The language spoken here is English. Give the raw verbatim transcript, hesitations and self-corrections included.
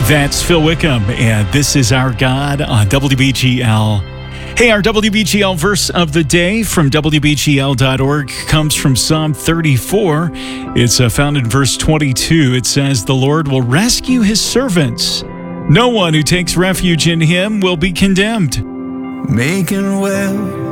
That's Phil Wickham, and this is Our God on W B G L. Hey, our W B G L verse of the day from W B G L dot org comes from Psalm thirty-four. It's uh, found in verse twenty-two. It says, "The Lord will rescue his servants. No one who takes refuge in him will be condemned." Making well